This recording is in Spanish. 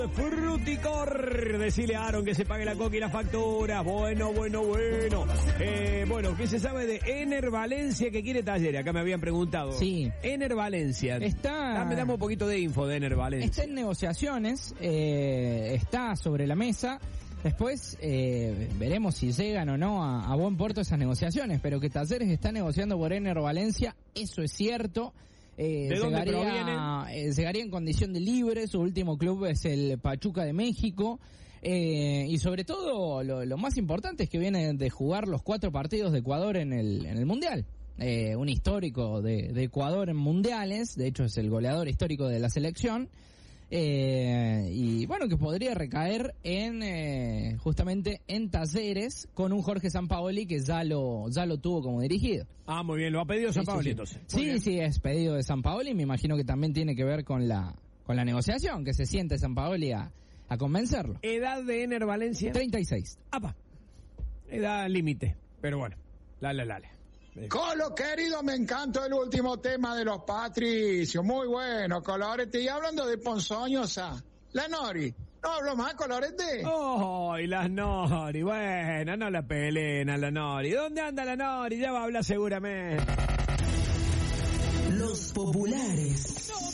Fruticor, decile a Aaron que se pague la coca y la factura. Bueno. Bueno, ¿qué se sabe de Ener Valencia que quiere Talleres? Acá me habían preguntado. Sí. Ener Valencia. Dame un poquito de info de Ener Valencia. Está en negociaciones, está sobre la mesa. Después veremos si llegan o no a buen puerto esas negociaciones, pero que Talleres está negociando por Ener Valencia, eso es cierto. ¿De dónde proviene? Llegaría en condición de libre, su último club es el Pachuca de México, y sobre todo lo más importante es que viene de jugar los 4 partidos de Ecuador en el Mundial. Un histórico de Ecuador en mundiales, de hecho es el goleador histórico de la selección. Y bueno, que podría recaer en justamente en Talleres con un Jorge Sampaoli que ya lo tuvo como dirigido. Ah, muy bien, lo ha pedido Sampaoli entonces. Sí, es pedido de Sampaoli, me imagino que también tiene que ver con la negociación, que se siente Sampaoli a convencerlo. ¿Edad de Ener Valencia? 36. ¡Apa! Edad límite, pero bueno, lale. Colo, querido, me encantó el último tema de los Patricios. Muy bueno, Colorete. Y hablando de ponzoñosa, la Nori. ¿No hablo más, Colorete? ¡Ay, las Nori! Bueno, no la peleen a la Nori. ¿Dónde anda la Nori? Ya va a hablar seguramente. Los populares.